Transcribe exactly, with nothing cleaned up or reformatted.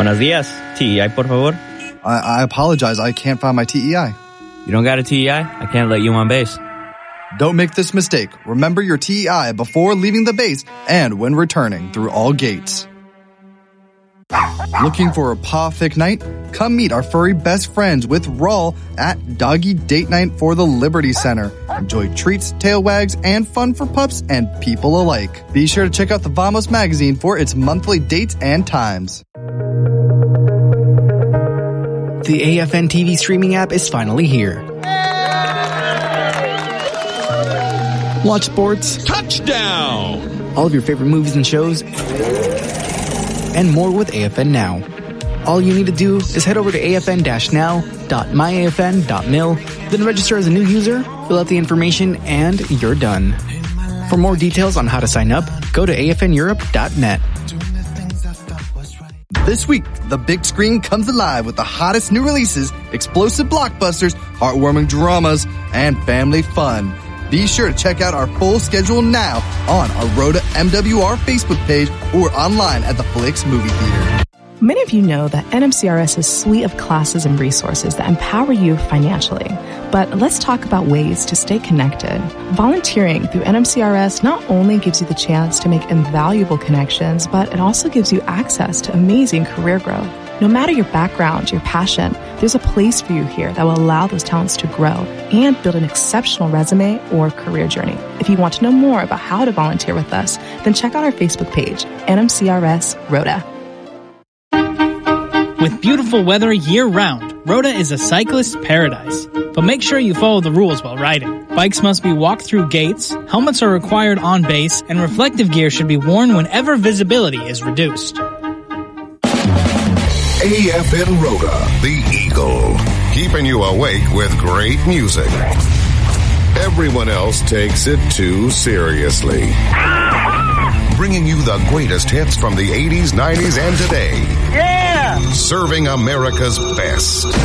Buenos dias. T E I, por favor. I, I apologize. I can't find my T E I. You don't got a T E I? I can't let you on base. Don't make this mistake. Remember your T E I before leaving the base and when returning through all gates. Looking for a paw-thick night? Come meet our furry best friends with Rawl at Doggy Date Night for the Liberty Center. Enjoy treats, tail wags, and fun for pups and people alike. Be sure to check out the Vamos magazine for its monthly dates and times. The A F N T V streaming app is finally here. Watch sports. Touchdown! All of your favorite movies and shows. And more with A F N Now. All you need to do is head over to a f n dash now dot my a f n dot mil, then register as a new user, fill out the information, and you're done. For more details on how to sign up, go to a f n europe dot net. This week, the big screen comes alive with the hottest new releases, explosive blockbusters, heartwarming dramas, and family fun. Be sure to check out our full schedule now on our Rhoda M W R Facebook page or online at the Flix Movie Theater. Many of you know that N M C R S is a suite of classes and resources that empower you financially. But let's talk about ways to stay connected. Volunteering through N M C R S not only gives you the chance to make invaluable connections, but it also gives you access to amazing career growth. No matter your background, your passion, there's a place for you here that will allow those talents to grow and build an exceptional resume or career journey. If you want to know more about how to volunteer with us, then check out our Facebook page, N M C R S Rhoda. With beautiful weather year-round, Rhoda is a cyclist's paradise. But make sure you follow the rules while riding. Bikes must be walked through gates, helmets are required on base, and reflective gear should be worn whenever visibility is reduced. A F N Rhoda, the Eagle, keeping you awake with great music. Everyone else takes it too seriously. Bringing you the greatest hits from the eighties, nineties, and today. Yeah! Serving America's best.